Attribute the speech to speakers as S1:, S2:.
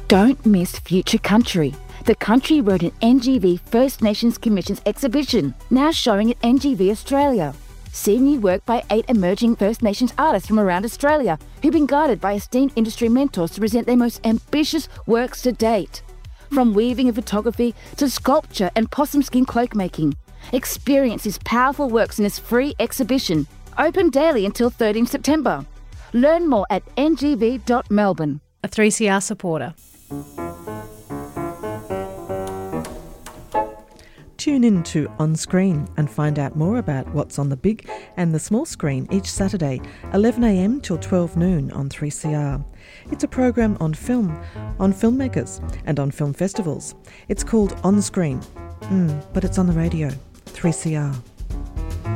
S1: Don't miss Future Country, the Country Road and NGV First Nations Commission's exhibition, now showing at NGV Australia. See new work by 8 emerging First Nations artists from around Australia who've been guided by esteemed industry mentors to present their most ambitious works to date. From weaving and photography to sculpture and possum skin cloak making. Experience these powerful works in this free exhibition, open daily until 13 September. Learn more at ngv.melbourne.
S2: A 3CR supporter.
S3: Tune in to On Screen and find out more about what's on the big and the small screen each Saturday, 11am till 12 noon on 3CR. It's a program on film, on filmmakers and on film festivals. It's called On Screen, but it's on the radio, 3CR.